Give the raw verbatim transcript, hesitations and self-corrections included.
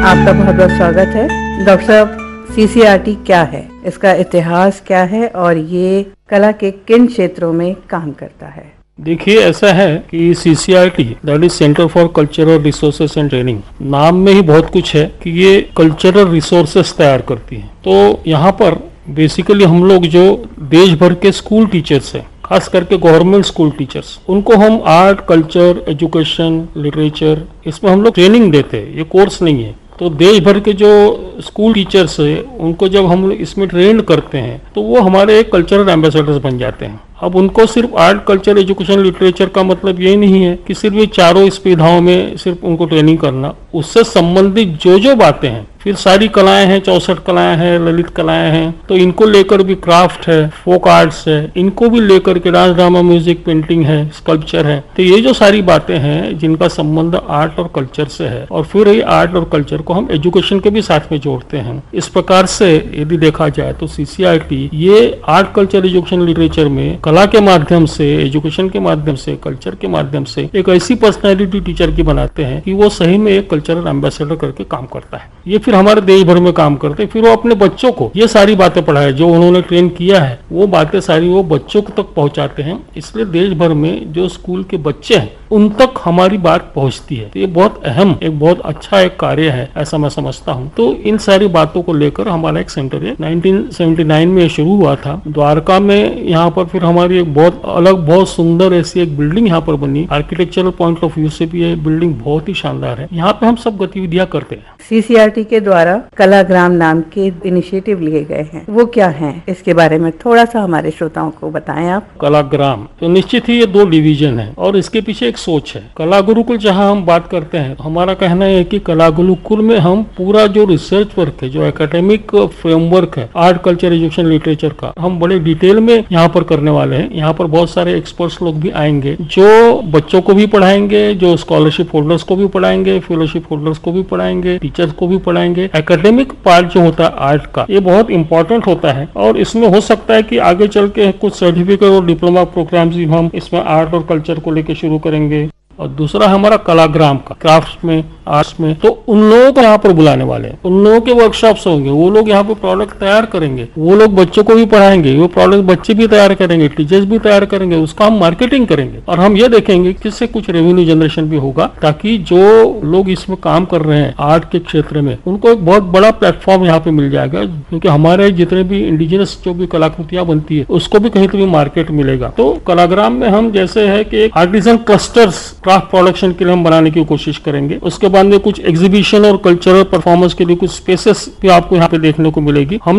आपका बहुत बहुत स्वागत है। डॉक्टर साहब, सीसीआरटी क्या है, इसका इतिहास क्या है और ये कला के किन क्षेत्रों में काम करता है? देखिए, ऐसा है कि CCRT that is centre for cultural resources and training, नाम में ही बहुत कुछ है कि ये कल्चरल रिसोर्सेज तैयार करती है। तो यहाँ पर बेसिकली हम लोग जो देश भर के स्कूल टीचर्स हैं, खास करके गवर्नमेंट स्कूल टीचर्स, उनको हम आर्ट, कल्चर, एजुकेशन, लिटरेचर, इसमें हम लोग ट्रेनिंग देते हैं। ये कोर्स नहीं है। तो देश भर के जो स्कूल टीचर्स है उनको जब हम इसमें ट्रेन करते हैं तो वो हमारे एक कल्चरल एम्बेसडर्स बन जाते हैं। अब उनको सिर्फ आर्ट, कल्चर, एजुकेशन, लिटरेचर का मतलब ये नहीं है कि सिर्फ ये चारों इस विधाओं में सिर्फ उनको ट्रेनिंग करना, उससे संबंधित जो जो बातें हैं, फिर सारी कलाएं हैं, चौसठ कलाएं हैं, ललित कलाएं हैं, तो इनको लेकर भी क्राफ्ट है, फोक आर्ट्स है, इनको भी लेकर के डांस, ड्रामा, म्यूजिक, पेंटिंग है, स्कल्पचर है। तो ये जो सारी बातें हैं जिनका संबंध आर्ट और कल्चर से है, और फिर ये आर्ट और कल्चर को हम एजुकेशन के भी साथ में जोड़ते हैं। इस प्रकार से यदि देखा जाए तो सीसीआरटी ये आर्ट, कल्चर, एजुकेशन, लिटरेचर में कला के माध्यम से, एजुकेशन के माध्यम से, कल्चर के माध्यम से एक ऐसी पर्सनैलिटी टीचर की बनाते हैं कि वो सही में एक कल्चरल एम्बेसडर करके काम करता है। ये फिर हमारे देश भर में काम करते हैं। फिर वो अपने बच्चों को ये सारी बातें पढ़ाए जो उन्होंने ट्रेन किया है, वो बातें सारी वो बच्चों तक पहुंचाते हैं। इसलिए देश भर में जो स्कूल के बच्चे हैं उन तक हमारी बात पहुंचती है। तो ये बहुत अहम, एक बहुत अच्छा एक कार्य है, ऐसा मैं समझता हूँ। तो इन सारी बातों को लेकर हमारा एक सेंटर है, नाइनटीन सेवेंटी नाइन में शुरू हुआ था द्वारका में। यहाँ पर फिर हमारी एक बहुत अलग, बहुत सुंदर ऐसी एक बिल्डिंग यहाँ पर बनी। आर्किटेक्चरल पॉइंट ऑफ व्यू से भी ये बिल्डिंग बहुत ही शानदार है। यहाँ पे हम सब गतिविधियां करते हैं। सीसीआरटी के द्वारा कलाग्राम नाम के इनिशिएटिव लिए गए हैं, वो क्या हैं? इसके बारे में थोड़ा सा हमारे श्रोताओं को बताएं आप। कलाग्राम तो निश्चित ही ये दो डिवीजन है और इसके पीछे एक सोच है। कला गुरुकुल जहाँ हम बात करते हैं, हमारा कहना है कि कला गुरुकुल में हम पूरा जो रिसर्च वर्क है, जो एकेडमिक फ्रेमवर्क है आर्ट, कल्चर, एजुकेशन, लिटरेचर का, हम बड़े डिटेल में यहाँ पर करने वाले हैं। यहाँ पर बहुत सारे एक्सपर्ट्स लोग भी आएंगे जो बच्चों को भी पढ़ाएंगे, जो स्कॉलरशिप होल्डर्स को भी पढ़ाएंगे, फेलोशिप होल्डर्स को भी पढ़ाएंगे, टीचर्स को भी पढ़ाएंगे। एकेडमिक पार्ट जो होता है आर्ट का, ये बहुत इंपॉर्टेंट होता है और इसमें हो सकता है कि आगे चल के कुछ सर्टिफिकेट और डिप्लोमा प्रोग्राम्स भी हम इसमें आर्ट और कल्चर को लेकर शुरू करेंगे। और दूसरा हमारा कलाग्राम का, क्राफ्ट में, आर्ट्स में, तो उन लोगों को यहाँ पर बुलाने वाले हैं। उन लोगों के वर्कशॉप्स होंगे, वो लोग यहाँ पे प्रोडक्ट तैयार करेंगे, वो लोग बच्चों को भी पढ़ाएंगे, वो प्रोडक्ट बच्चे भी तैयार करेंगे, टीचर्स भी तैयार करेंगे, उसका हम मार्केटिंग करेंगे और हम ये देखेंगे कि इससे कुछ रेवेन्यू जनरेशन भी होगा, ताकि जो लोग इसमें काम कर रहे हैं आर्ट के क्षेत्र में, उनको एक बहुत बड़ा प्लेटफॉर्म यहाँ पे मिल जाएगा। क्योंकि हमारे जितने भी इंडिजिनस जो भी कलाकृतियां बनती है उसको भी कहीं तो भी मार्केट मिलेगा। तो कलाग्राम में हम जैसे है कि एक आर्टिजन क्लस्टर्स क्राफ्ट प्रोडक्शन के लिए हम बनाने की कोशिश करेंगे। उसके बाद में कुछ एग्जीबिशन और कल्चरल परफॉर्मेंस के लिए कुछ स्पेसेस भी आपको यहाँ पे देखने को मिलेगी। हम